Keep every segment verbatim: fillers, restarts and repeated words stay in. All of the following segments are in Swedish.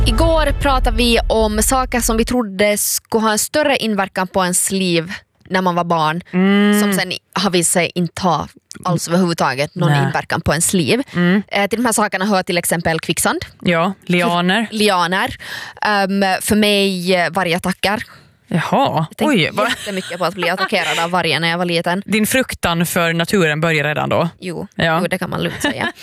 Igår pratade vi om saker som vi trodde skulle ha en större inverkan på ens liv när man var barn, mm. som sen har visat sig inte ha alls överhuvudtaget någon Nej. inverkan på ens liv. Mm. Eh, till de här sakerna hör till exempel kvicksand. Ja, lianer. Lianer. Um, för mig vargattacker. Jaha, jag oj. Jag tänkte jättemycket på att bli attackerad av vargen när jag var liten. Din fruktan för naturen börjar redan då? Jo, ja. jo det kan man lugnt säga.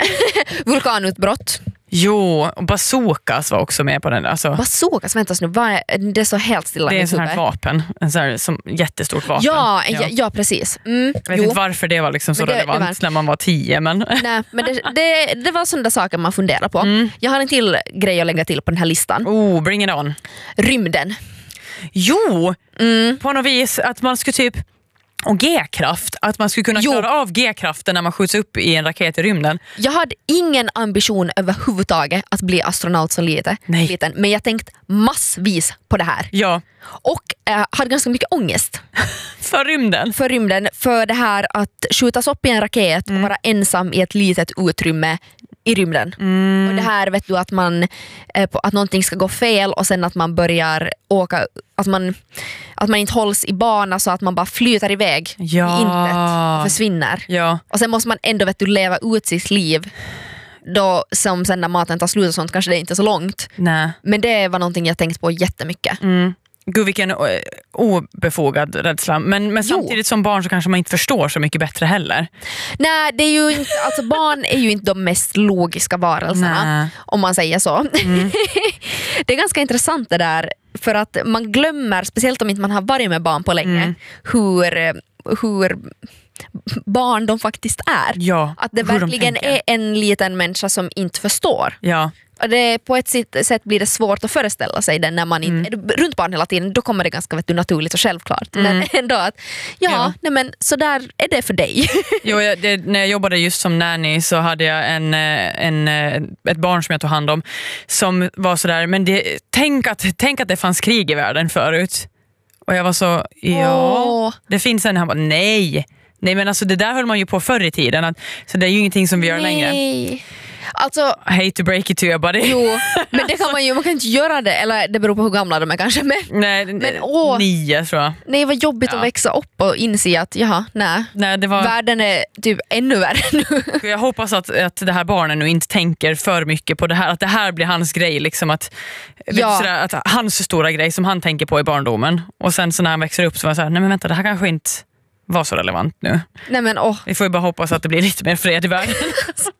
Vulkanutbrott. Jo, och bazookas var också med på den. Alltså, bazookas, väntas nu, vad är, det är så helt stilla. Det är en sån här vapen, en sån här som, jättestort vapen. Ja, ja. ja, ja precis. Mm, jag vet jo. inte varför det var liksom så det, relevant det var... när man var tio. Men, Nej, men det, det, det var sådana saker man funderar på. Mm. Jag har en till grej att lägga till på den här listan. Oh, bring it on. Rymden. Jo, mm. på något vis att man skulle typ och G-kraft, att man skulle kunna jo. klara av G-kraften när man skjuts upp i en raket i rymden. Jag hade ingen ambition överhuvudtaget att bli astronaut så lite, liten, men jag tänkt massvis på det här. Ja. Och äh, hade ganska mycket ångest. För rymden? För rymden, för det här att skjutas upp i en raket mm. och vara ensam i ett litet utrymme i rymden. Mm. Och det här vet du att man eh, att någonting ska gå fel och sen att man börjar åka, att man att man inte hålls i bana så att man bara flyter iväg ja. i intet, försvinner. Ja. Och sen måste man ändå vet du leva ut sitt liv. Då som sen när maten tar slut och sånt kanske det är inte så långt. Nej. Men det var någonting jag tänkt på jättemycket. Mm. Gud vilken obefogad rädsla. Men, men samtidigt som barn så kanske man inte förstår så mycket bättre heller. Nej, det är ju inte, alltså barn är ju inte de mest logiska varelserna. Nej. Om man säger så. Mm. Det är ganska intressant det där. För att man glömmer, speciellt om inte man har varit med barn på länge, mm. hur, hur barn de faktiskt är. Ja, att det verkligen de är en liten människa som inte förstår. Ja. Det, på ett sätt blir det svårt att föreställa sig det när man inte mm. är runt barn hela tiden. Då kommer det ganska vet du, naturligt och självklart. Mm. Men ändå att ja, ja. Nej, men så där är det för dig. Jo, jag, det, när jag jobbade just som nanny så hade jag en, en, ett barn som jag tog hand om som var sådär, men det, tänk, att, tänk att det fanns krig i världen förut. Och jag var så, ja, oh. det finns en, han bara, nej. Nej men alltså det där höll man ju på förr i tiden. Att, så det är ju ingenting som vi gör nej. längre. Alltså, I hate to break it to you buddy. Jo, men det kan man ju, man kan inte göra det. Eller det beror på hur gamla de är kanske. Men, nej, men, åh, nio tror jag. Nej, vad jobbigt ja. att växa upp och inse att jaha, nej, nej det var... världen är typ ännu värre nu. Jag hoppas att, att det här barnen nu inte tänker för mycket på det här. Att det här blir hans grej liksom att, ja. sådär, att hans stora grej som han tänker på i barndomen. Och sen så när han växer upp så var jag såhär, nej men vänta, det här kanske inte var så relevant nu. Nej men åh. Vi får ju bara hoppas att det blir lite mer fred i världen.